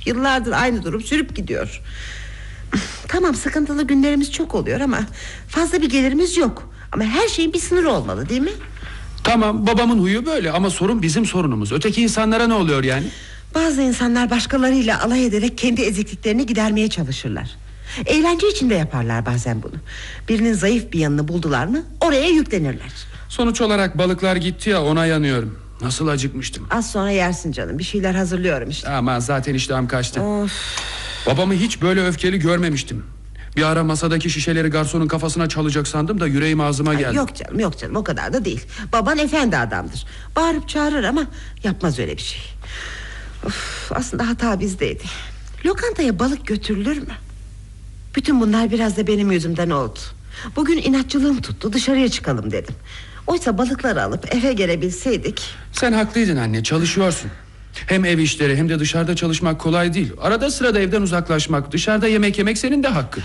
Yıllardır aynı durum sürüp gidiyor. Tamam, sıkıntılı günlerimiz çok oluyor ama fazla bir gelirimiz yok. Ama her şeyin bir sınırı olmalı, değil mi? Tamam, babamın huyu böyle ama sorun bizim sorunumuz. Öteki insanlara ne oluyor yani? Bazı insanlar başkalarıyla alay ederek kendi ezikliklerini gidermeye çalışırlar. Eğlence için de yaparlar bazen bunu. Birinin zayıf bir yanını buldular mı oraya yüklenirler. Sonuç olarak balıklar gitti ya, ona yanıyorum. Nasıl acıkmıştım. Az sonra yersin canım, bir şeyler hazırlıyorum işte. Ama zaten iştahım kaçtı. Of. Babamı hiç böyle öfkeli görmemiştim. Bir ara masadaki şişeleri garsonun kafasına çalacak sandım da yüreğim ağzıma geldi. Yok canım, yok canım, o kadar da değil. Baban efendi adamdır. Bağırıp çağırır ama yapmaz öyle bir şey. Of, aslında hata bizdeydi. Lokantaya balık götürülür mü? Bütün bunlar biraz da benim yüzümden oldu. Bugün inatçılığım tuttu, dışarıya çıkalım dedim. Oysa balıkları alıp eve gelebilseydik. Sen haklıydın anne, çalışıyorsun. Hem ev işleri hem de dışarıda çalışmak kolay değil. Arada sırada evden uzaklaşmak, dışarıda yemek yemek senin de hakkın.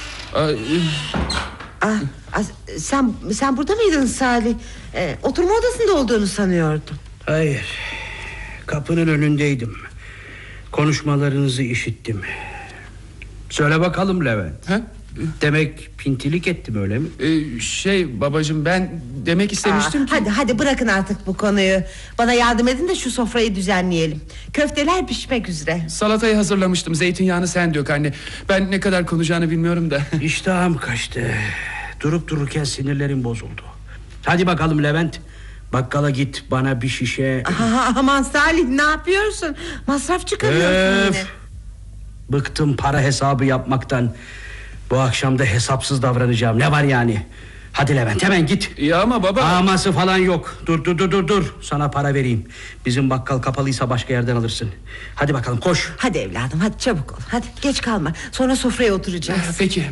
Sen burada mıydın Salih? Oturma odasında olduğunu sanıyordum. Hayır, kapının önündeydim. Konuşmalarınızı işittim. Söyle bakalım Levent. Ha? Demek pintilik ettim, öyle mi? Babacığım, ben demek istemiştim ki... Hadi bırakın artık bu konuyu. Bana yardım edin de şu sofrayı düzenleyelim. Köfteler pişmek üzere. Salatayı hazırlamıştım, zeytinyağını sen dök anne. Ben ne kadar konuşacağını bilmiyorum da. İştahım kaçtı. Durup dururken sinirlerim bozuldu. Hadi bakalım Levent, bakkala git, bana bir şişe... Aman Salih, ne yapıyorsun? Masraf çıkarıyorsun yine. Bıktım para hesabı yapmaktan. Bu akşam da hesapsız davranacağım. Ne var yani? Hadi Levent, hemen git. Ya ama baba... Aması falan yok. Dur. Sana para vereyim. Bizim bakkal kapalıysa başka yerden alırsın. Hadi bakalım, koş. Hadi evladım, hadi çabuk ol. Hadi geç kalma. Sonra sofraya oturacağız. Peki.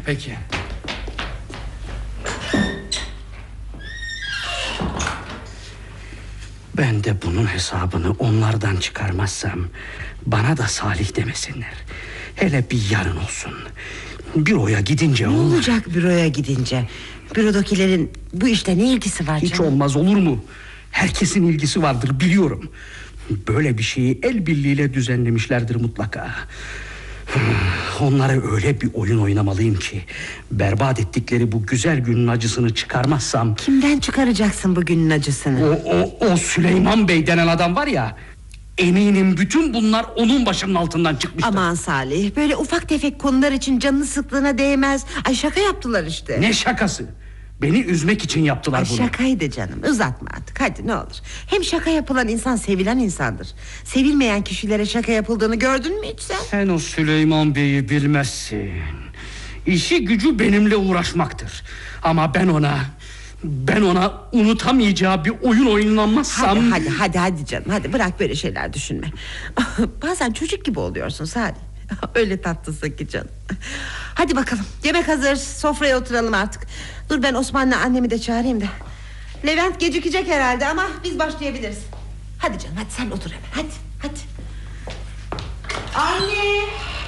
Ben de bunun hesabını onlardan çıkarmazsam bana da Salih demesinler. Hele bir yarın olsun. Büroya gidince ne olacak büroya gidince? Bürodakilerin bu işte ne ilgisi var hiç canım? olmaz olur mu? Herkesin ilgisi vardır, biliyorum. Böyle bir şeyi el birliğiyle düzenlemişlerdir mutlaka. Onlara öyle bir oyun oynamalıyım ki berbat ettikleri bu güzel günün acısını çıkarmazsam... Kimden çıkaracaksın bugünün acısını? O Süleyman Bey denen adam var ya, eminim bütün bunlar onun başının altından çıkmıştır. Aman Salih, böyle ufak tefek konular için canını sıktığına değmez. Ay, şaka yaptılar işte. Ne şakası? Beni üzmek için yaptılar bunu. Şakaydı canım, uzatma artık, hadi ne olur. Hem şaka yapılan insan sevilen insandır. Sevilmeyen kişilere şaka yapıldığını gördün mü hiç sen? Sen o Süleyman Bey'i bilmezsin. İşi gücü benimle uğraşmaktır. Ama ben ona unutamayacağı bir oyun oynanmazsam... Hadi canım, hadi bırak böyle şeyler düşünme. Bazen çocuk gibi oluyorsun Salih. Öyle tatlısın ki canım. Hadi bakalım, yemek hazır, sofraya oturalım artık. Dur, ben Osman'la annemi de çağırayım da. Levent gecikecek herhalde ama biz başlayabiliriz. Hadi canım, hadi sen otur hemen, hadi. Anne!